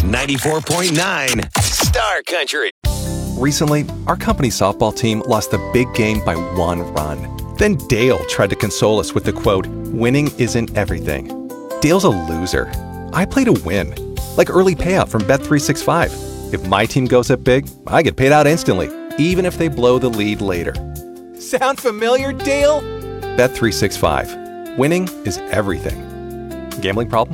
94.9 Star Country. Recently, our company softball team lost the big game by 1 run. Then Dale tried to console us with the quote, "Winning isn't everything." Dale's a loser. I play to win. Like early payout from Bet365. If my team goes up big, I get paid out instantly, even if they blow the lead later. Sound familiar, Dale? Bet365. Winning is everything. Gambling problem?